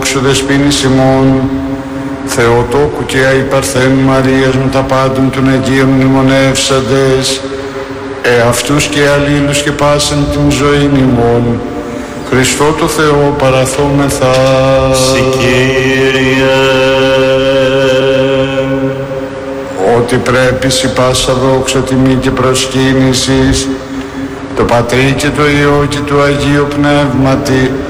δόξου δεσποίνης ημών, Θεοτόκου και αϊπαρθέν Μαρίας με τα πάντων των Αγίων μνημονεύσαντες, εαυτούς και αλλήλους και πάσεν την ζωήν ημών, Χριστό το Θεό παραθόμεθα. Συ Κύριε. Ότι πρέπει σοι πάσα δόξα τιμή και προσκύνησης, το Πατρί και το Υιό και το Αγίο Πνεύματι,